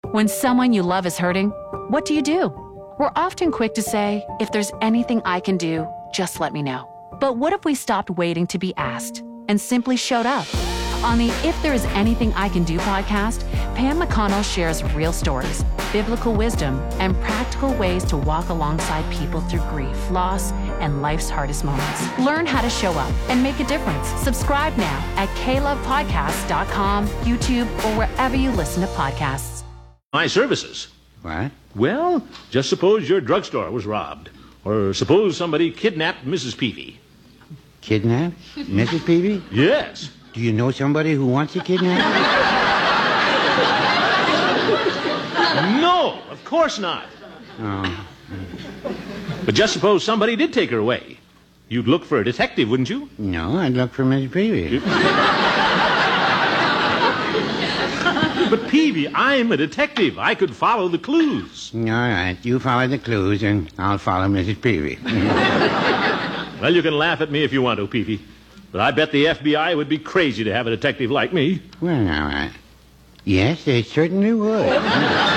When someone you love is hurting, what do? We're often quick to say, if there's anything I can do, just let me know. But what if we stopped waiting to be asked and simply showed up? On the If There Is Anything I Can Do podcast, Pam McConnell shares real stories, biblical wisdom, and practical ways to walk alongside people through grief, loss, and life's hardest moments. Learn how to show up and make a difference. Subscribe now at klovepodcasts.com, YouTube, or wherever you listen to podcasts. My services. What? Well, just suppose your drugstore was robbed. Or suppose somebody kidnapped Mrs. Peavy. Kidnap? Mrs. Peavy? Yes. Do you know somebody who wants to kidnap her? No, of course not. Oh. But just suppose somebody did take her away. You'd look for a detective, wouldn't you? No, I'd look for Mrs. Peavy. But, Peavy, I'm a detective. I could follow the clues. All right, you follow the clues, and I'll follow Mrs. Peavy. Well, you can laugh at me if you want to, Peavy. But I bet the FBI would be crazy to have a detective like me. Well, now, yes, they certainly would.